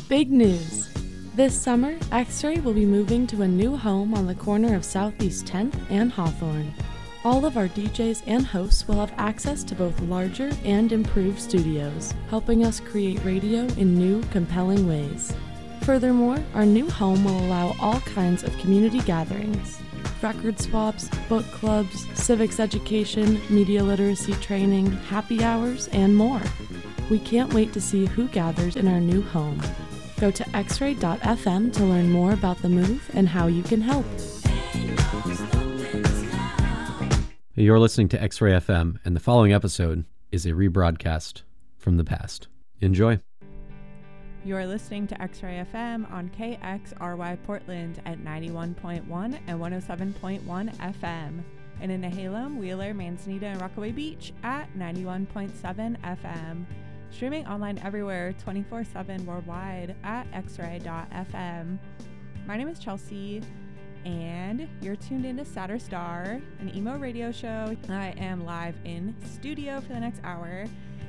Big news! This summer, X-Ray will be moving to a new home on the corner of Southeast 10th and Hawthorne. All of our DJs and hosts will have access to both larger and improved studios, helping us create radio in new, compelling ways. Furthermore, our new home will allow all kinds of community gatherings, record swaps, book clubs, civics education, media literacy training, happy hours, and more. We can't wait to see who gathers in our new home. Go to xray.fm to learn more about the move and how you can help. You're listening to X-Ray FM, and the following episode is a rebroadcast from the past. Enjoy. You're listening to X-Ray FM on KXRY Portland at 91.1 and 107.1 FM, and in Nehalem, Wheeler, Manzanita, and Rockaway Beach at 91.7 FM. Streaming online everywhere, 24/7 worldwide at xray.fm. My name is Chelsea, and you're tuned into Saturn Star, an emo radio show. I am live in studio for the next hour,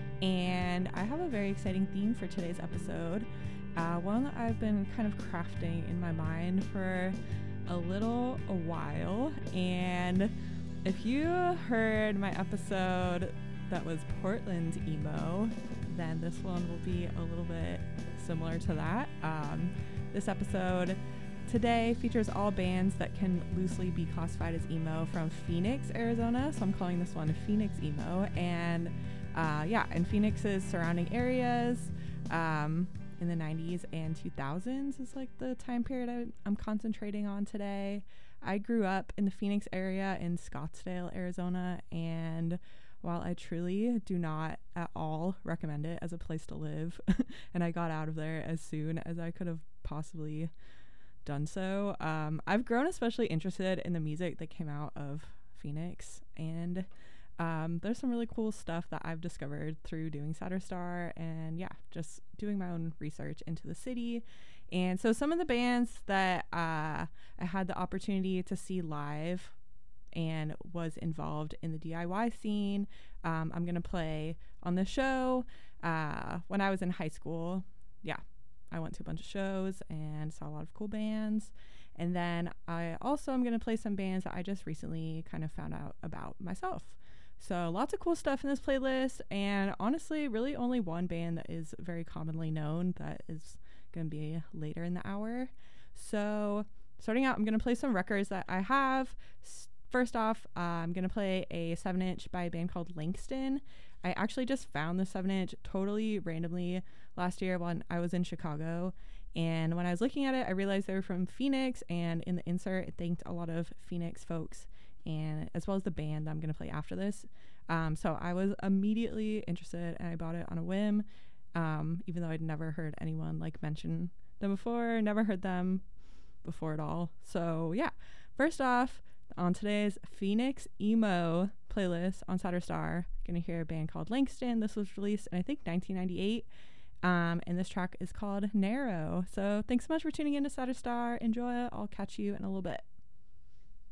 and I have a very exciting theme for today's episode, one that I've been kind of crafting in my mind for a while. And if you heard my episode that was Portland emo, then this one will be a little bit similar to that. This episode today features all bands that can loosely be classified as emo from Phoenix, Arizona. So I'm calling this one Phoenix Emo. And in Phoenix's surrounding areas, in the 90s and 2000s is like the time period I'm concentrating on today. I grew up in the Phoenix area in Scottsdale, Arizona, and while I truly do not at all recommend it as a place to live, and I got out of there as soon as I could have possibly done so, I've grown especially interested in the music that came out of Phoenix, and there's some really cool stuff that I've discovered through doing Saturn Star and just doing my own research into the city. And so some of the bands that I had the opportunity to see live and was involved in the DIY scene, I'm going to play on the show. When I was in high school, I went to a bunch of shows and saw a lot of cool bands. And then I also am going to play some bands that I just recently kind of found out about myself. So lots of cool stuff in this playlist, and honestly, really only one band that is very commonly known that is going to be later in the hour. So starting out, I'm going to play some records that I have. First off, I'm going to play a 7-inch by a band called Langston. I actually just found the 7-inch totally randomly last year when I was in Chicago. And when I was looking at it, I realized they were from Phoenix, and in the insert, it thanked a lot of Phoenix folks, and as well as the band that I'm going to play after this. So I was immediately interested, and I bought it on a whim, even though I'd never heard anyone mention them before, never heard them before at all. So first off, on today's Phoenix Emo playlist on Saturn Star, going to hear a band called Langston. This was released in, I think, 1998. And this track is called Narrow. So thanks so much for tuning in to Saturn Star. Enjoy it. I'll catch you in a little bit.